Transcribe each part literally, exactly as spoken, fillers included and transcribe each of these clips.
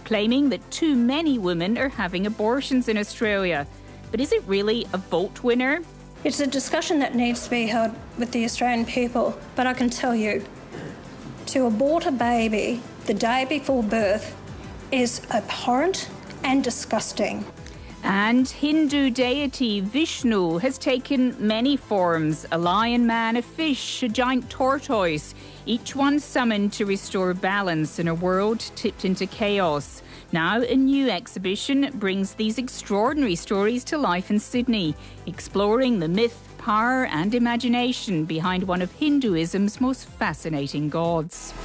claiming that too many women are having abortions in Australia. But is it really a vote winner? It's a discussion that needs to be held with the Australian people. But I can tell you, to abort a baby the day before birth is abhorrent and disgusting. And Hindu deity Vishnu has taken many forms: a lion man, a fish, a giant tortoise, each one summoned to restore balance in a world tipped into chaos. Now a new exhibition brings these extraordinary stories to life in Sydney, exploring the myth, power and imagination behind one of Hinduism's most fascinating gods.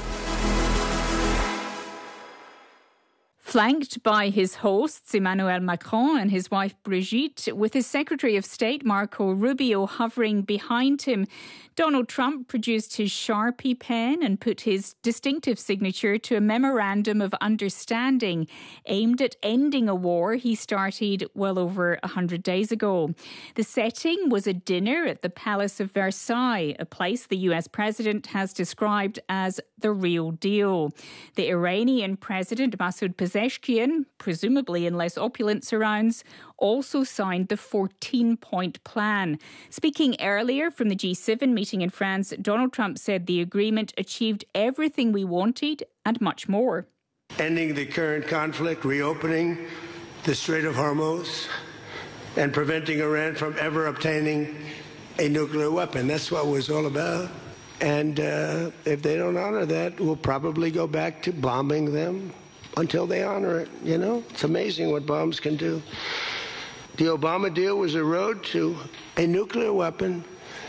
Flanked by his hosts, Emmanuel Macron and his wife Brigitte, with his Secretary of State, Marco Rubio, hovering behind him, Donald Trump produced his Sharpie pen and put his distinctive signature to a memorandum of understanding aimed at ending a war he started well over one hundred days ago. The setting was a dinner at the Palace of Versailles, a place the U S president has described as the real deal. The Iranian president, Masoud Pezeshkian, presumably in less opulent surrounds, also signed the fourteen-point plan. Speaking earlier from the G seven meeting in France, Donald Trump said the agreement achieved everything we wanted and much more. Ending the current conflict, reopening the Strait of Hormuz, and preventing Iran from ever obtaining a nuclear weapon. That's what it was all about. And uh, if they don't honor that, we'll probably go back to bombing them until they honor it. You know, it's amazing what bombs can do. The Obama deal was a road to a nuclear weapon,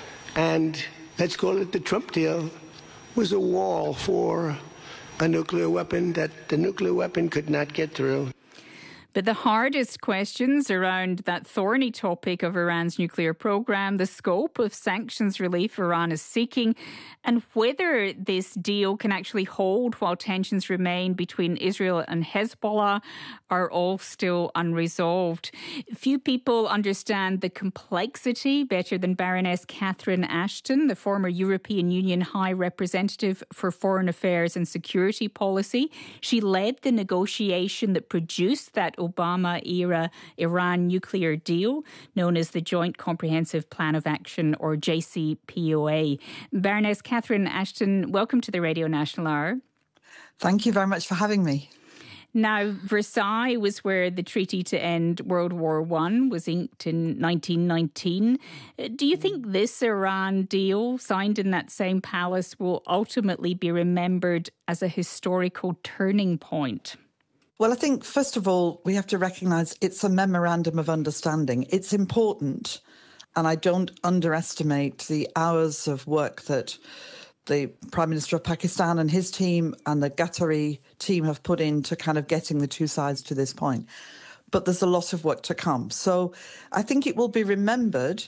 and let's call it the Trump deal was a wall for a nuclear weapon that the nuclear weapon could not get through. But the hardest questions around that thorny topic of Iran's nuclear program, the scope of sanctions relief Iran is seeking, and whether this deal can actually hold while tensions remain between Israel and Hezbollah, are all still unresolved. Few people understand the complexity better than Baroness Catherine Ashton, the former European Union High Representative for Foreign Affairs and Security Policy. She led the negotiation that produced that Obama-era Iran nuclear deal, known as the Joint Comprehensive Plan of Action, or J C P O A. Baroness Catherine Ashton, welcome to the Radio National Hour. Thank you very much for having me. Now, Versailles was where the treaty to end World War One was inked in nineteen nineteen. Do you think this Iran deal, signed in that same palace, will ultimately be remembered as a historical turning point? Well, I think, first of all, we have to recognise it's a memorandum of understanding. It's important, and I don't underestimate the hours of work that the Prime Minister of Pakistan and his team and the Qatari team have put into kind of getting the two sides to this point. But there's a lot of work to come. So I think it will be remembered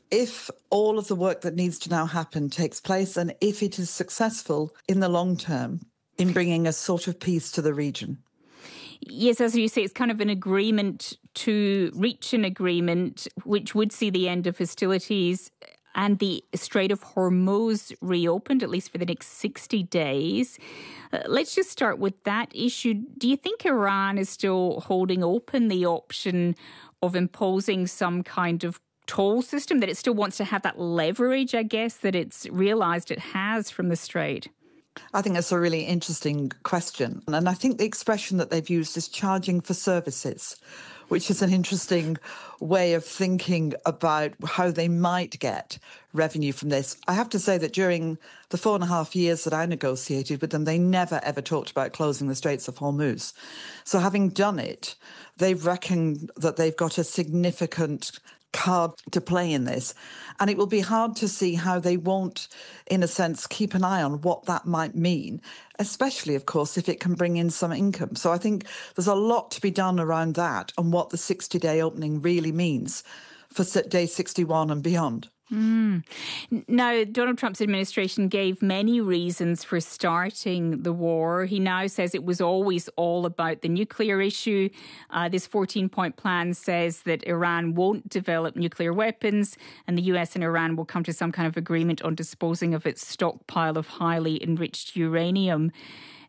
if all of the work that needs to now happen takes place, and if it is successful in the long term in bringing a sort of peace to the region. Yes, as you say, it's kind of an agreement to reach an agreement which would see the end of hostilities and the Strait of Hormuz reopened, at least for the next sixty days. Uh, let's just start with that issue. Do you think Iran is still holding open the option of imposing some kind of toll system, that it still wants to have that leverage, I guess, that it's realised it has from the Strait? I think that's a really interesting question. And I think the expression that they've used is charging for services, which is an interesting way of thinking about how they might get revenue from this. I have to say that during the four and a half years that I negotiated with them, they never, ever talked about closing the Straits of Hormuz. So having done it, they've reckoned that they've got a significant card to play in this. And it will be hard to see how they won't, in a sense, keep an eye on what that might mean, especially, of course, if it can bring in some income. So I think there's a lot to be done around that and what the sixty-day opening really means for day sixty-one and beyond. Mm. Now, Donald Trump's administration gave many reasons for starting the war. He now says it was always all about the nuclear issue. Uh, this fourteen-point plan says that Iran won't develop nuclear weapons and the U S and Iran will come to some kind of agreement on disposing of its stockpile of highly enriched uranium.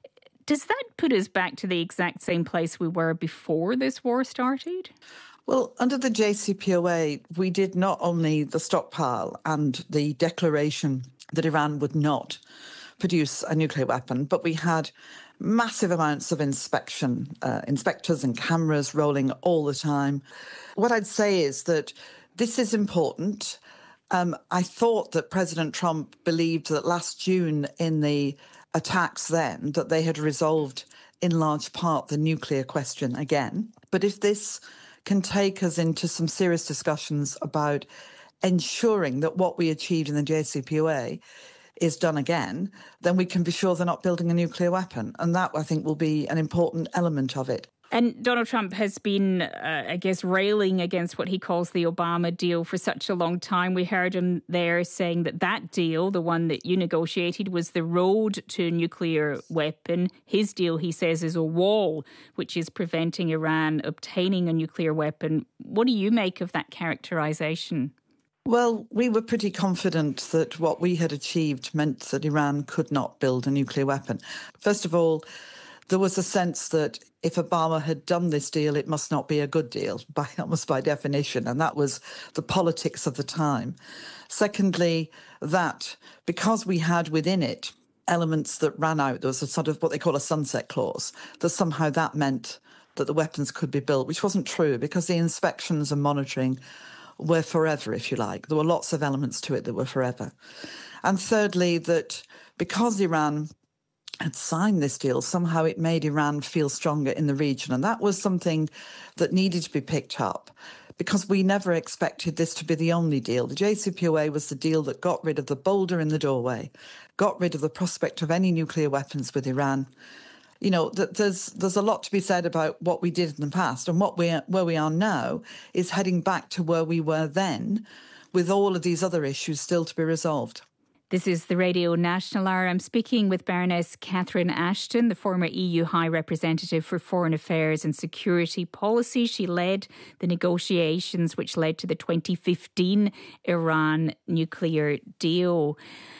Does that put us back to the exact same place we were before this war started? Well, under the J C P O A, we did not only the stockpile and the declaration that Iran would not produce a nuclear weapon, but we had massive amounts of inspection, uh, inspectors and cameras rolling all the time. What I'd say is that this is important. Um, I thought that President Trump believed that last June in the attacks then that they had resolved in large part the nuclear question again. But if this can take us into some serious discussions about ensuring that what we achieved in the J C P O A is done again, then we can be sure they're not building a nuclear weapon. And that, I think, will be an important element of it. And Donald Trump has been, uh, I guess, railing against what he calls the Obama deal for such a long time. We heard him there saying that that deal, the one that you negotiated, was the road to a nuclear weapon. His deal, he says, is a wall which is preventing Iran obtaining a nuclear weapon. What do you make of that characterization? Well, we were pretty confident that what we had achieved meant that Iran could not build a nuclear weapon. First of all, there was a sense that if Obama had done this deal, it must not be a good deal, by almost by definition, and that was the politics of the time. Secondly, that because we had within it elements that ran out, there was a sort of what they call a sunset clause, that somehow that meant that the weapons could be built, which wasn't true because the inspections and monitoring were forever, if you like. There were lots of elements to it that were forever. And thirdly, that because Iran had signed this deal, somehow it made Iran feel stronger in the region. And that was something that needed to be picked up because we never expected this to be the only deal. The J C P O A was the deal that got rid of the boulder in the doorway, got rid of the prospect of any nuclear weapons with Iran. You know, that there's there's a lot to be said about what we did in the past, and what we where we are now is heading back to where we were then, with all of these other issues still to be resolved. This is the Radio National Hour. I'm speaking with Baroness Catherine Ashton, the former E U High Representative for Foreign Affairs and Security Policy. She led the negotiations which led to the twenty fifteen Iran nuclear deal.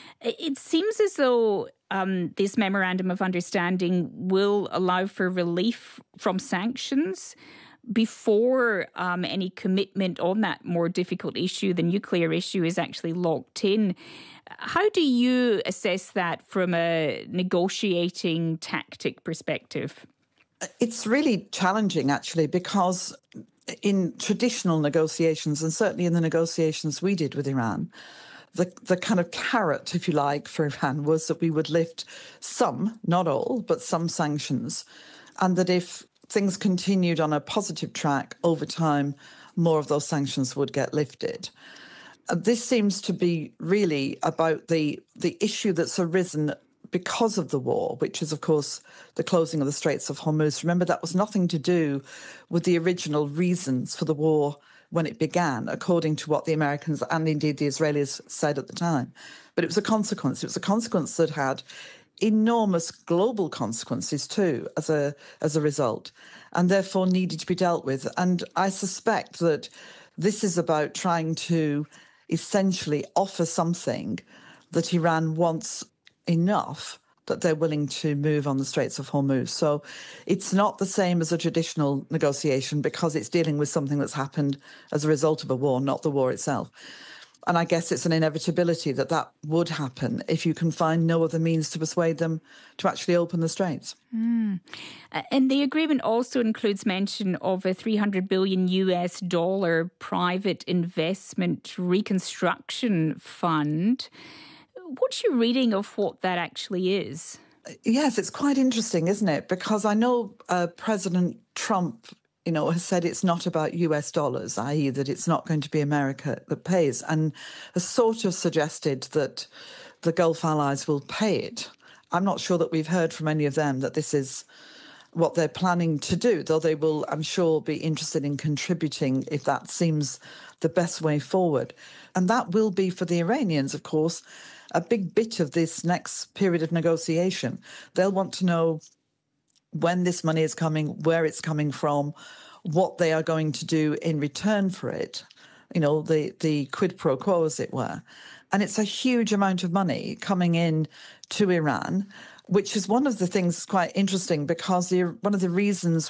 It seems as though um, this memorandum of understanding will allow for relief from sanctions before um, any commitment on that more difficult issue, the nuclear issue, is actually locked in. How do you assess that from a negotiating tactic perspective? It's really challenging, actually, because in traditional negotiations, and certainly in the negotiations we did with Iran, The, the kind of carrot, if you like, for Iran was that we would lift some, not all, but some sanctions, and that if things continued on a positive track over time, more of those sanctions would get lifted. Uh, this seems to be really about the the issue that's arisen because of the war, which is, of course, the closing of the Straits of Hormuz. Remember, that was nothing to do with the original reasons for the war when it began, according to what the Americans and indeed the Israelis said at the time. But it was a consequence. It was a consequence that had enormous global consequences too as a as a result, and therefore needed to be dealt with. And I suspect that this is about trying to essentially offer something that Iran wants enough that they're willing to move on the Straits of Hormuz. So it's not the same as a traditional negotiation because it's dealing with something that's happened as a result of a war, not the war itself. And I guess it's an inevitability that that would happen if you can find no other means to persuade them to actually open the straits. Mm. And the agreement also includes mention of a three hundred billion U S dollar private investment reconstruction fund. What's your reading of what that actually is? Yes, it's quite interesting, isn't it? Because I know uh, President Trump, you know, has said it's not about U S dollars, that is that it's not going to be America that pays, and has sort of suggested that the Gulf allies will pay it. I'm not sure that we've heard from any of them that this is what they're planning to do, though they will, I'm sure, be interested in contributing if that seems the best way forward. And that will be, for the Iranians, of course, a big bit of this next period of negotiation. They'll want to know when this money is coming, where it's coming from, what they are going to do in return for it, you know, the, the quid pro quo, as it were. And it's a huge amount of money coming in to Iran, which is one of the things quite interesting because the, one of the reasons